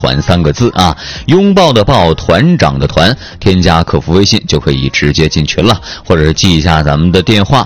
团3个字啊，拥抱的抱，团长的团，添加客服微信就可以直接进群了，或者是记一下咱们的电话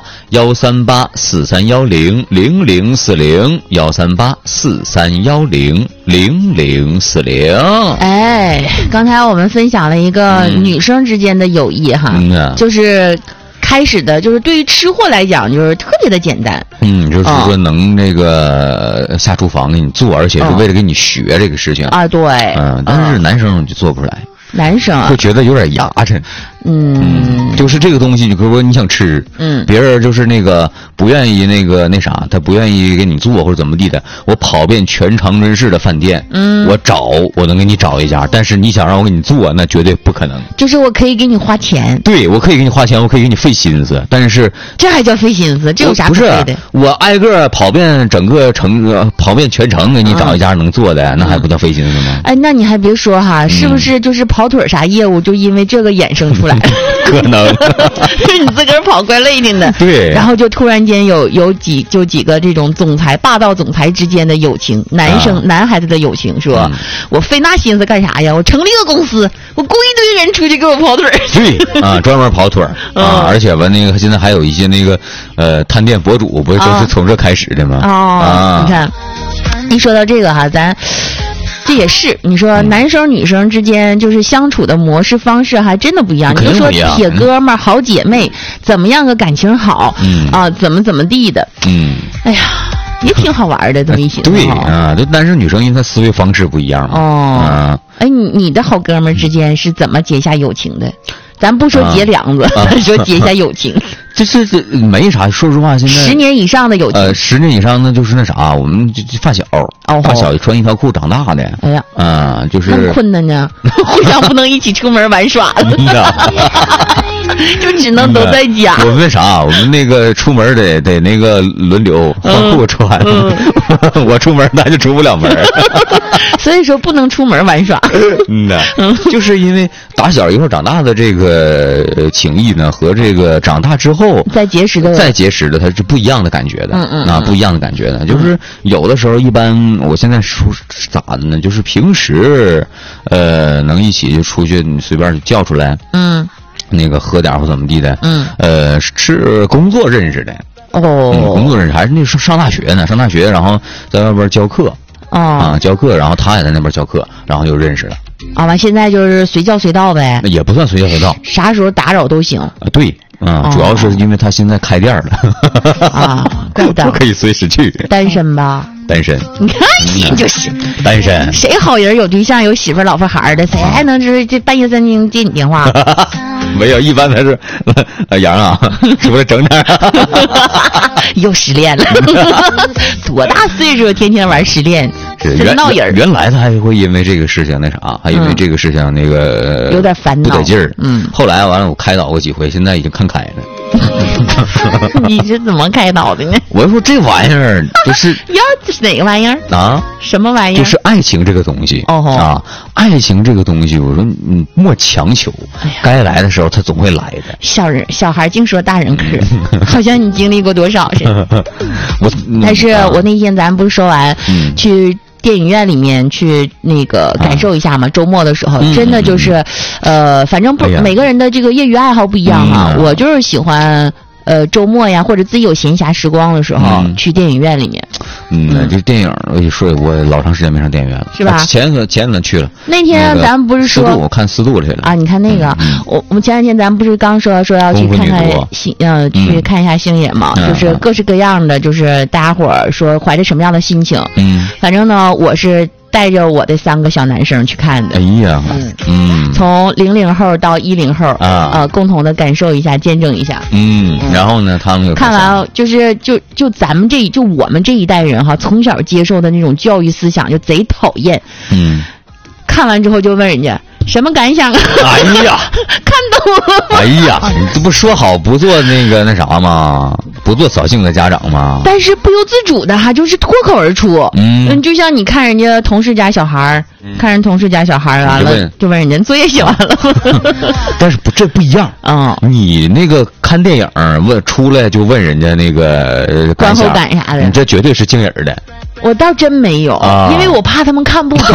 13843100040，13843100040。 哎，刚才我们分享了一个女生之间的友谊哈，就是开始的，就是对于吃货来讲，就是特别的简单。 就是说能那个下厨房给你做，而且是为了给你学这个事情啊，对， 但是男生就做不出来， 男生会觉得有点牙碜。就是这个东西，你比如说你想吃，别人就是那个不愿意那啥，他不愿意给你做或者怎么地的，我跑遍全长春市的饭店，我能给你找一家，但是你想让我给你做，那绝对不可能。 就是我可以给你花钱， 对，我可以给你花钱，我可以给你费心思，但是这还叫费心思？这有啥不费的？ 我挨个跑遍整个跑遍全城给你找一家能做的，那还不叫费心思吗？ 哎，那你还别说哈，是不是就是跑腿啥业务就因为这个衍生出来？ 可能是你自个儿跑怪累挺的， 对， 然后就突然间有几个这种霸道总裁之间的友情，男孩子的友情，说我费那心思干啥呀？我成立个公司，我雇一堆人出去给我跑腿。 对啊，专门跑腿而且吧，那个现在还有一些那个探店博主，不是都是从这开始的吗？ 你看，一说到这个哈，这也是你说男生女生之间就是相处的模式方式还真的不一样。你就说铁哥们儿好姐妹怎么样个感情好怎么地的哎呀也挺好玩的，这么一起对啊，就男生女生因为他思维方式不一样嘛。 哎，你的好哥们儿之间是怎么结下友情的？咱不说结梁子，说结下友情。 这没啥，说实话，现在 10年以上的友情 ，10年以上那就是那啥，我们就发小，发小穿一条裤长大的。 哎呀， 就是那么困难呢，互相不能一起出门玩耍的，就只能都在家。 我们那啥，我们那个出门得那个轮流换裤穿，我出门那就出不了门。 所以说不能出门玩耍。 就是因为打小一块长大的这个情谊呢，和这个长大之后再结识的， 它是不一样的感觉的。不一样的感觉的，就是有的时候一般，我现在说咋的呢？就是平时能一起就出去，你随便就叫出来，那个喝点或怎么地的，是工作认识的。工作认识还是那时候上大学呢，然后在外边教课。教课，然后他也在那边教课，然后就认识了。 完现在就是随叫随到呗。 也不算随叫随到， 啥时候打扰都行。 对，主要是因为他现在开店了。 怪不得。 我可以随时去。 单身吧？ 单身。 你看你就是单身。 谁好人有对象有媳妇老婆孩的，谁还能这半夜3更接你电话？ 没有，一般他是杨啊，出来整点。 又失恋了。多大岁数天天玩失恋，真闹人。 原来他还会因为这个事情那啥，还因为这个事情那个有点烦恼， 不得劲儿。后来完了我开导过几回，现在已经看开了。 你是怎么开导的呢？ 我说这玩意儿就是这是哪个玩意儿啊？ 什么玩意儿？ 就是爱情这个东西爱情这个东西，我说你莫强求，该来的时候他总会来的。小孩净说大人嗑， 好像你经历过多少似的。但是我那天咱不是说完去电影院里面去那个感受一下嘛，周末的时候真的就是反正每个人的这个业余爱好不一样我就是喜欢周末呀或者自己有闲暇时光的时候去电影院里面。 这电影我老长时间没上电影院了， 是吧？ 前两天去了。 那天咱们不是说我看4度去了啊？你看那个，我们前两天咱们不是刚说要去看看去看一下星爷嘛？就是各式各样的，就是大家伙儿说怀着什么样的心情？反正呢，我是带着我的3个小男生去看的。 哎呀， 从00后到10后共同的感受一下，见证一下。 然后呢，他们看完就是就咱们我们这一代人从小接受的那种教育思想就贼讨厌。看完之后就问人家什么感想啊？ 哎呀， 看懂了。 哎呀，你这不说好不做那啥吗？不做扫兴的家长吗？ 但是不由自主的就是脱口而出。就像你看人家同事家小孩看人同事家小孩完了就问人家作业写完了。 但是这不一样你那个看电影出来就问人家那个观后感啥的， 你这绝对是惊人的。 我倒真没有因为我怕他们看不懂。